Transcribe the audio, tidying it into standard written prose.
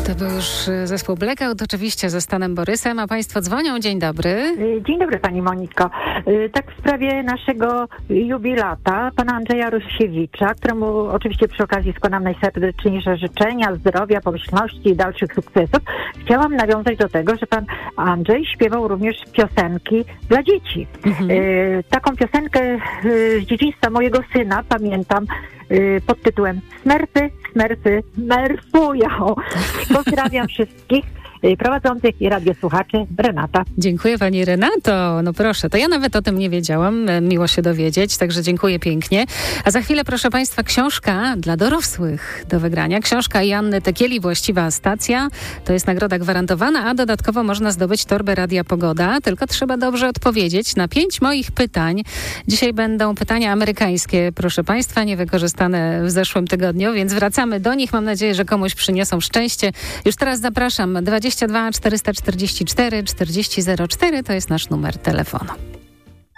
To był już zespół Blackout, oczywiście ze Stanem Borysem, a państwo dzwonią. Dzień dobry. Dzień dobry pani Moniko. Tak w sprawie naszego jubilata, pana Andrzeja Rusiewicza, któremu oczywiście przy okazji składam najserdeczniejsze życzenia, zdrowia, pomyślności i dalszych sukcesów. Chciałam nawiązać do tego, że pan Andrzej śpiewał również piosenki dla dzieci. Taką piosenkę z dzieciństwa mojego syna pamiętam pod tytułem Smerfy, smerfy, merfują. Pozdrawiam wszystkich prowadzących i radiosłuchaczy. Renata. Dziękuję pani Renato. No proszę, to ja nawet o tym nie wiedziałam. Miło się dowiedzieć, także dziękuję pięknie. A za chwilę, proszę państwa, książka dla dorosłych do wygrania. Książka Joanny Tekieli, Właściwa stacja. To jest nagroda gwarantowana, a dodatkowo można zdobyć torbę Radia Pogoda. Tylko trzeba dobrze odpowiedzieć na 5 moich pytań. Dzisiaj będą pytania amerykańskie, proszę państwa, niewykorzystane w zeszłym tygodniu, więc wracamy do nich. Mam nadzieję, że komuś przyniosą szczęście. Już teraz zapraszam. 22 444 4004 to jest nasz numer telefonu.